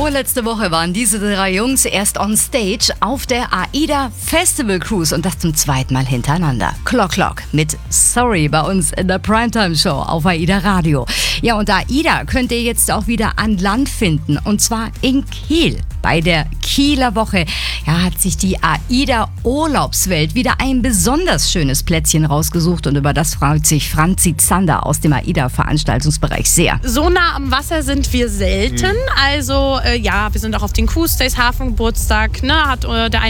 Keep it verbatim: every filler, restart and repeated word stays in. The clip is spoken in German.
Vorletzte Woche waren diese drei Jungs erst on stage auf der AIDA Festival Cruise und das zum zweiten Mal hintereinander. Clock Clock mit Sorry bei uns in der Primetime Show auf AIDA Radio. Ja, und AIDA könnt ihr jetzt auch wieder an Land finden und zwar in Kiel. Bei der Kieler Woche ja, hat sich die AIDA Urlaubswelt wieder ein besonders schönes Plätzchen rausgesucht und über das freut sich Franzi Zander aus dem AIDA Veranstaltungsbereich sehr. So nah am Wasser sind wir selten. Also äh, ja, wir sind auch auf den Cruise Days, Hafengeburtstag, ne, hat äh, der